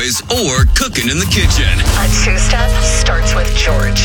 toys, or cooking in the kitchen. A two-step starts with George.